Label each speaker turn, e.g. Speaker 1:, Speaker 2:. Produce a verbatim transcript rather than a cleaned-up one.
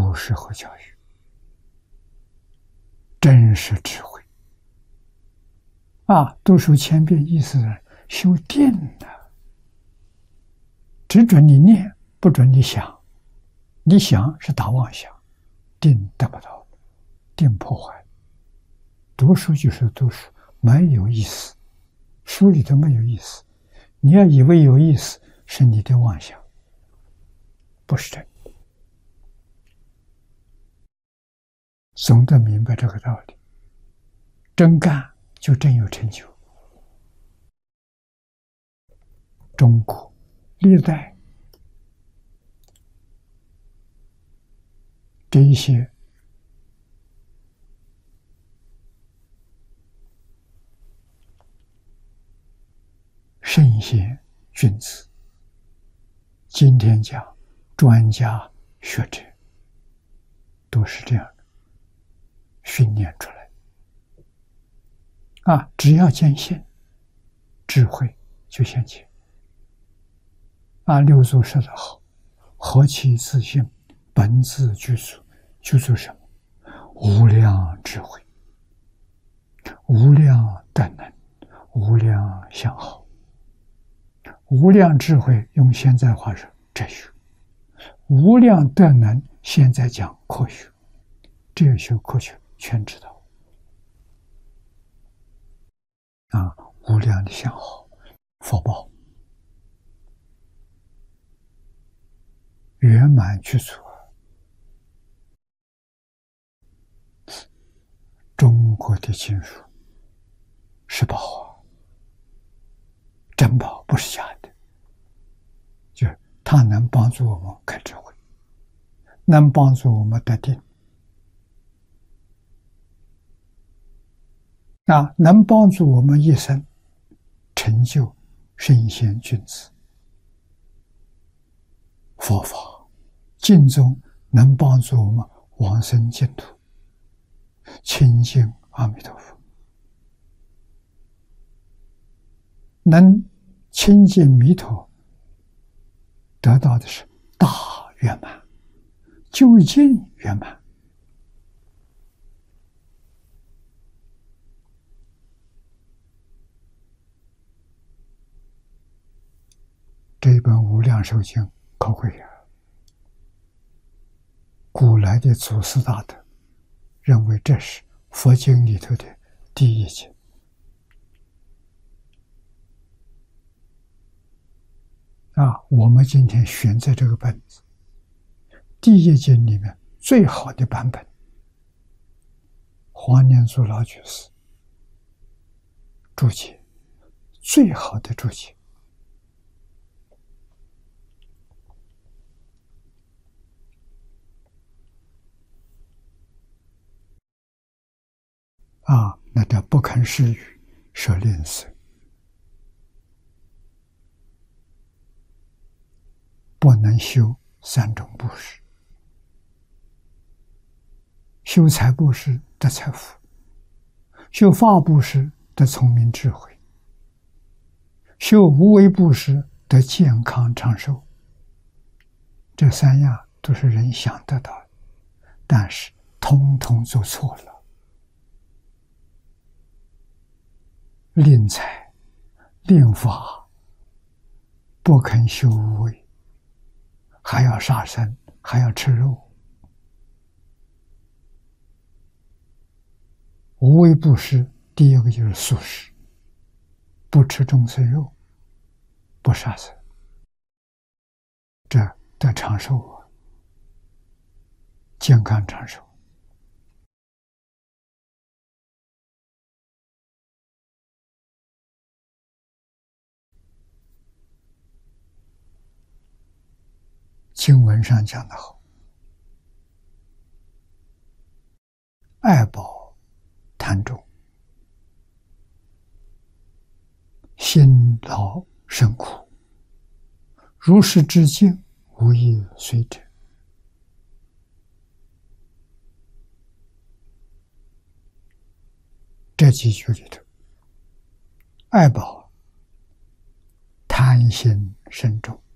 Speaker 1: 都适合教育，真是智慧啊！读书千遍，意思是修定的，只准你念，不准你想。你想是打妄想，定得不到，定破坏。读书就是读书，没有意思，书里头没有意思。你要以为有意思，是你的妄想，不是真的。总得明白这个道理，真干就真有成就。中国历代这一些圣贤君子，今天讲专家学者，都是这样的训练出来啊！只要坚信，智慧就现前啊！六祖说得好：“何其自信，本自具足。”具足什么？无量智慧，无量德能，无量相好。无量智慧用现在话说哲学，无量德能现在讲科学，哲学科学全知道啊！无量的相好，福报圆满具足。中国的经书是宝啊，真宝，不是假的。就是它能帮助我们开智慧，能帮助我们得定，啊，能帮助我们一生成就圣贤君子。佛法净宗能帮助我们往生净土，亲近阿弥陀佛，能亲近弥陀，得到的是大圆满，究竟圆满。这一本《无量寿经》可贵呀！古来的祖师大德认为这是佛经里头的第一经啊！我们今天选择这个本子，第一经里面最好的版本，黄念祖老居士注解，最好的注解啊，那叫不肯施语，舍吝啬，不能修三种布施：修财布施得财富，修法布施得聪明智慧，修无为布施得健康长寿。这三样都是人想得到的，但是通通做错了。吝财、吝法，不肯修无为，还要杀生，还要吃肉。无为布施，第一个就是素食，不吃众生肉，不杀生，这得长寿啊，健康长寿。经文上讲得好，爱宝贪重，辛劳生苦，如是之境，无以随者。这几句里头，爱宝贪心深重，